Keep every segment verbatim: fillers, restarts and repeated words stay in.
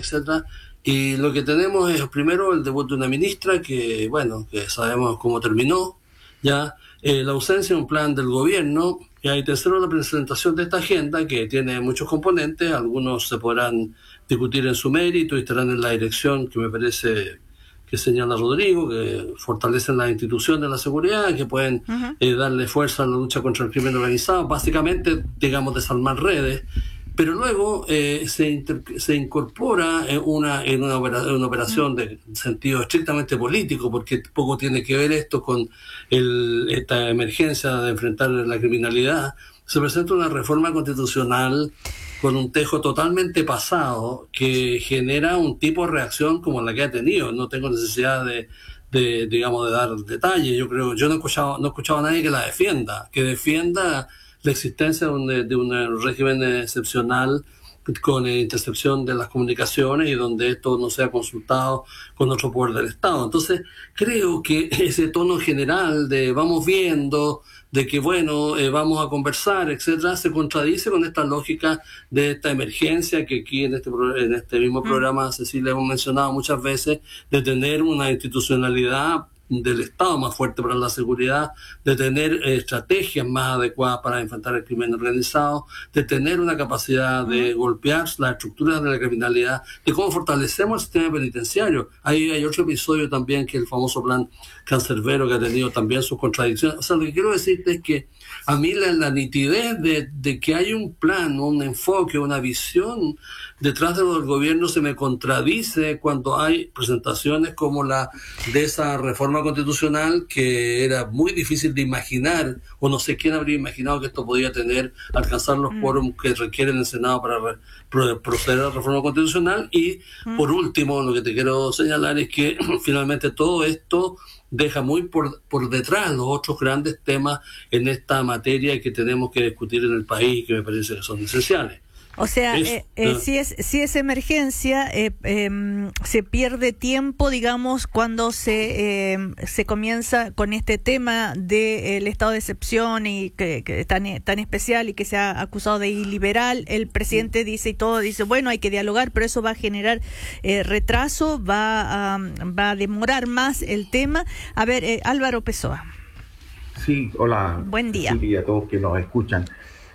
etcétera. Y lo que tenemos es primero el debut de una ministra que, bueno, que sabemos cómo terminó, ya, eh, la ausencia de un plan del gobierno, y tercero la presentación de esta agenda que tiene muchos componentes, algunos se podrán discutir en su mérito y estarán en la dirección que me parece que señala Rodrigo, que fortalecen las instituciones de la seguridad, que pueden uh-huh. eh, darle fuerza a la lucha contra el crimen organizado, básicamente, digamos, desarmar redes. Pero luego eh, se, inter- se incorpora en una, en una, opera- una operación de sentido estrictamente político, porque poco tiene que ver esto con el, esta emergencia de enfrentar la criminalidad. Se presenta una reforma constitucional con un tejo totalmente pasado que genera un tipo de reacción como la que ha tenido. No tengo necesidad de, de digamos, de dar detalles. Yo creo, yo no he escuchado, no he escuchado a nadie que la defienda, que defienda la existencia de un, de un régimen excepcional con intercepción de las comunicaciones y donde esto no sea consultado con otro poder del Estado. Entonces, creo que ese tono general de vamos viendo, de que bueno, eh, vamos a conversar, etcétera, se contradice con esta lógica de esta emergencia que aquí en este, en este mismo programa, Cecilia, hemos mencionado muchas veces, de tener una institucionalidad del Estado más fuerte para la seguridad, de tener eh, estrategias más adecuadas para enfrentar el crimen organizado, de tener una capacidad de golpear las estructuras de la criminalidad, de cómo fortalecemos el sistema penitenciario. Ahí hay otro episodio también, que es el famoso plan Cancerbero, que ha tenido también sus contradicciones. O sea, lo que quiero decirte es que a mí la, la nitidez de, de que hay un plan, un enfoque, una visión detrás de lo del gobierno se me contradice cuando hay presentaciones como la de esa reforma constitucional que era muy difícil de imaginar, o no sé quién habría imaginado que esto podía tener, alcanzar los quórum mm. que requiere el Senado para re, pro, proceder a la reforma constitucional. Y mm. por último, lo que te quiero señalar es que finalmente todo esto deja muy por, por detrás los otros grandes temas en esta materia que tenemos que discutir en el país, que me parece que son esenciales. O sea, es, eh, eh, si es si es emergencia, eh, eh, se pierde tiempo, digamos, cuando se eh, se comienza con este tema del estado de excepción y que, que tan tan especial y que se ha acusado de iliberal. El presidente dice y todo dice, bueno, hay que dialogar, pero eso va a generar eh, retraso, va a, va a demorar más el tema. A ver, eh, Álvaro Pessoa. Sí, hola. Buen día. Sí, a todos que nos escuchan.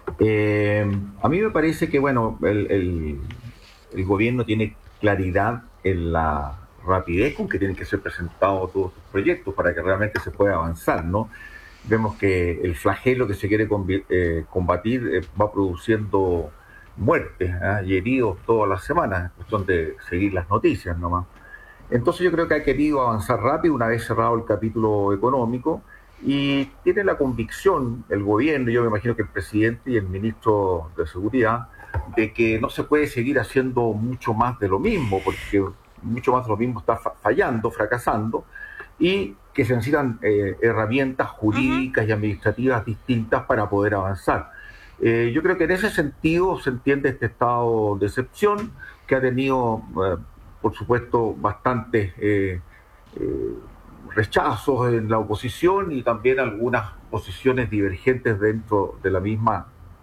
Eh, a mí me parece que bueno el, el, el gobierno tiene claridad en la rapidez con que tienen que ser presentados todos estos proyectos para que realmente se pueda avanzar, ¿no? Vemos que el flagelo que se quiere eh, combatir eh, va produciendo muertes ¿eh? y heridos todas las semanas, es cuestión de seguir las noticias nomás. Entonces yo creo que ha querido avanzar rápido una vez cerrado el capítulo económico. Y tiene la convicción el gobierno, yo me imagino que el presidente y el ministro de Seguridad, de que no se puede seguir haciendo mucho más de lo mismo, porque mucho más de lo mismo está fallando, fracasando, y que se necesitan eh, herramientas jurídicas uh-huh. y administrativas distintas para poder avanzar. Eh, yo creo que en ese sentido se entiende este estado de excepción, que ha tenido, eh, por supuesto, bastantes Eh, eh, rechazos en la oposición y también algunas posiciones divergentes dentro de la misma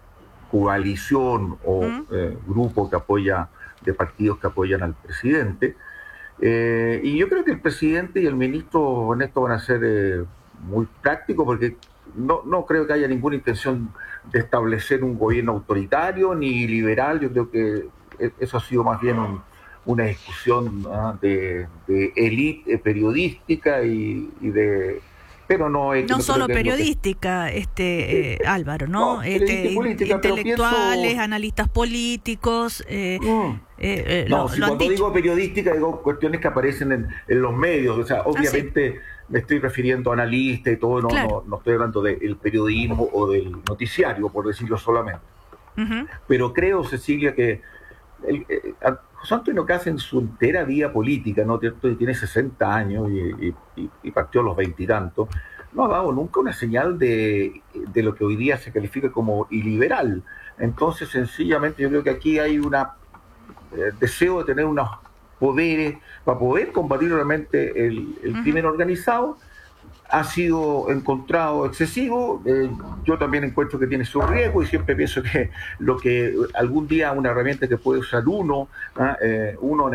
coalición o uh-huh. eh, grupo que apoya, de partidos que apoyan al presidente. Eh, y yo creo que el presidente y el ministro en esto van a ser eh, muy prácticos, porque no, no creo que haya ninguna intención de establecer un gobierno autoritario ni liberal. Yo creo que eso ha sido más bien un una discusión ¿no? de, de élite periodística y, y de pero no no, no solo periodística que, este eh, Álvaro no, no este, política, intelectuales pienso, analistas políticos eh, mm, eh, eh, no lo, si lo cuando digo periodística digo cuestiones que aparecen en, en los medios, o sea obviamente ah, sí. me estoy refiriendo a analistas y todo, no, claro. no, no estoy hablando del periodismo o del noticiario, por decirlo solamente. Uh-huh. Pero creo, Cecilia, que el, el, José Antonio Kast en su entera vida política, ¿no? Tiene sesenta años y, y, y partió a los veintitantos, no ha dado nunca una señal de, de lo que hoy día se califica como iliberal. Entonces, sencillamente, yo creo que aquí hay un eh, deseo de tener unos poderes para poder combatir realmente el, el uh-huh. crimen organizado. Ha sido encontrado excesivo, eh, yo también encuentro que tiene su riesgo y siempre pienso que lo que algún día una herramienta que puede usar uno, ¿eh? uno